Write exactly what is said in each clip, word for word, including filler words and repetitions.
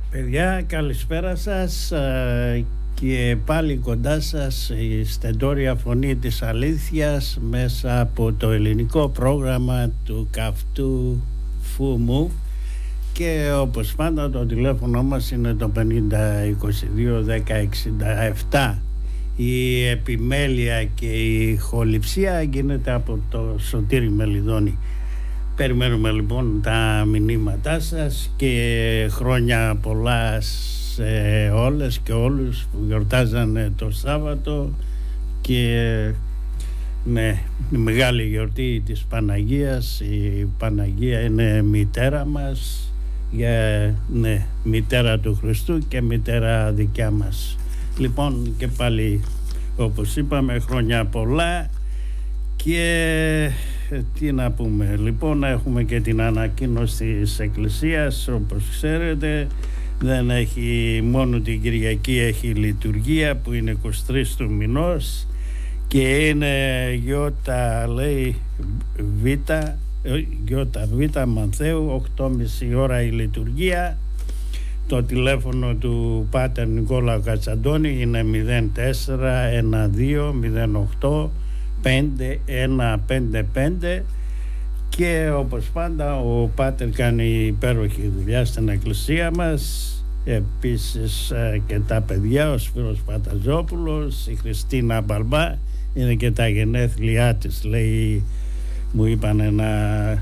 Παιδιά, καλησπέρα σας και πάλι κοντά σας η στεντόρια φωνή της αλήθειας μέσα από το ελληνικό πρόγραμμα του καυτού Φούμου, και όπως πάντα το τηλέφωνο μας είναι το πενήντα είκοσι δύο δέκα εξήντα επτά. Η επιμέλεια και η χοληψία γίνεται από το Σωτήρη Μελιδόνη. Περιμένουμε λοιπόν τα μηνύματά σας και χρόνια πολλά σε όλες και όλους που γιορτάζανε το Σάββατο, και ναι, η μεγάλη γιορτή της Παναγίας. Η Παναγία είναι μητέρα μας, για, ναι, μητέρα του Χριστού και μητέρα δικιά μας. Λοιπόν, και πάλι όπως είπαμε, χρόνια πολλά. Και τι να πούμε, λοιπόν, έχουμε και την ανακοίνωση της Εκκλησίας. Όπως ξέρετε, δεν έχει, μόνο την Κυριακή έχει λειτουργία που είναι είκοσι τρεις του μηνός και είναι γιώτα, λέει, Β, γιώτα Β Μανθαίου, οκτώ και μισή ώρα η λειτουργία. Το τηλέφωνο του Πάτερ Νικόλαου Κατσαντώνη είναι μηδέν τέσσερα ένα δύο μηδέν οκτώ πέντε ένα πέντε πέντε, και όπως πάντα ο Πάτερ κάνει υπέροχη δουλειά στην εκκλησία μας. Επίσης και τα παιδιά, ο Σπύρος Παταζόπουλος, η Χριστίνα Μπαλμπά, είναι και τα γενέθλιά της, λέει, μου είπανε να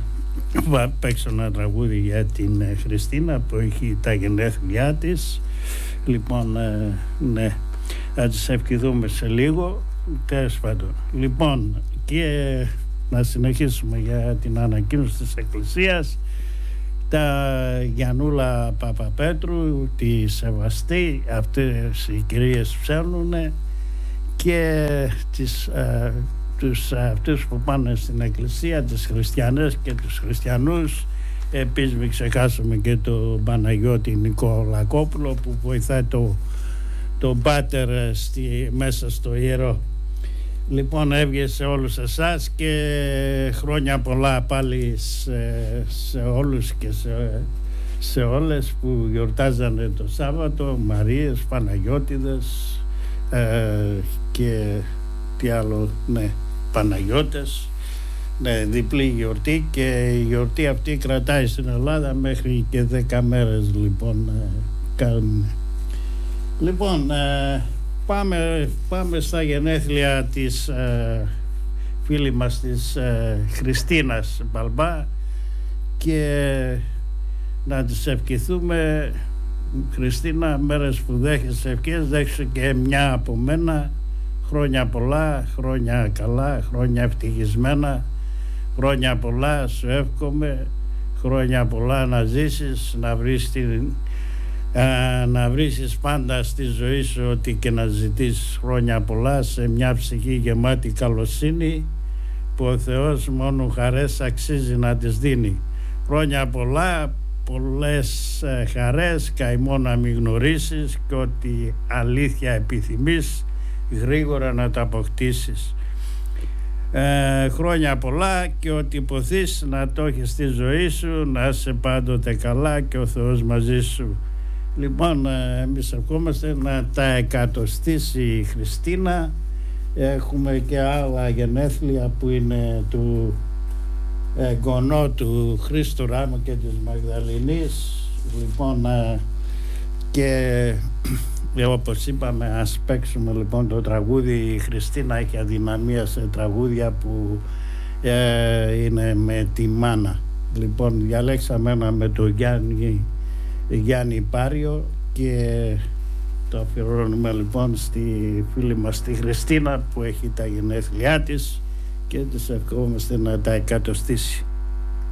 παίξω ένα τραγούδι για την Χριστίνα που έχει τα γενέθλιά της. Λοιπόν, ναι, θα τις ευχηθούμε σε λίγο. Τέλος πάντων, λοιπόν, και να συνεχίσουμε για την ανακοίνωση της Εκκλησίας. Τα Γιαννούλα Παπαπέτρου, τη Σεβαστή, αυτές οι κυρίες ψέλνουν, και τις, α, τους, αυτούς που πάνε στην Εκκλησία, τις χριστιανές και τους χριστιανούς. Επίσης μην ξεχάσουμε και τον Παναγιώτη Νικολακόπουλο που βοηθάει το, το Πάτερ στη, μέσα στο ιερό. Λοιπόν, έβγε σε όλους εσάς και χρόνια πολλά πάλι σε, σε όλους και σε, σε όλες που γιορτάζανε το Σάββατο, Μαρίες, Παναγιώτιδες ε, και τι άλλο, ναι, Παναγιώτες, ναι, διπλή γιορτή, και η γιορτή αυτή κρατάει στην Ελλάδα μέχρι και δέκα μέρες. Λοιπόν, ε, κάνουμε. Λοιπόν, ε, Πάμε, πάμε στα γενέθλια της ε, φίλη μας της ε, Χριστίνας Μπαλμπά, και να της ευχηθούμε. Χριστίνα, μέρες που δέχεσαι ευχές, δέχεσαι και μια από μένα. Χρόνια πολλά, χρόνια καλά, χρόνια ευτυχισμένα, χρόνια πολλά σου εύχομαι, χρόνια πολλά να ζήσεις, να βρεις την Uh, να βρίσκεις πάντα στη ζωή σου ό,τι και να ζητήσεις, χρόνια πολλά, σε μια ψυχή γεμάτη καλοσύνη που ο Θεός μόνο χαρές αξίζει να τις δίνει. Χρόνια πολλά, πολλές uh, χαρές, καημό να μην γνωρίσεις, και ό,τι αλήθεια επιθυμείς γρήγορα να τα αποκτήσεις. Uh, χρόνια πολλά, και ό,τι υποθείς να το έχεις στη ζωή σου, να είσαι πάντοτε καλά και ο Θεός μαζί σου. Λοιπόν, εμείς ευχόμαστε να τα εκατοστήσει η Χριστίνα. Έχουμε και άλλα γενέθλια που είναι του εγγονό του Χρήστου Ράμου και της Μαγδαληνής. Λοιπόν, και όπως είπαμε, ας παίξουμε λοιπόν το τραγούδι. Η Χριστίνα έχει αδυναμία σε τραγούδια που ε, είναι με τη μάνα. Λοιπόν, διαλέξαμε ένα με το Γιάννη Γιάννη Πάριο, και το αφιερώνουμε λοιπόν στη φίλη μας τη Χριστίνα που έχει τα γενέθλιά της, και της ευχόμαστε να τα εκατοστήσει.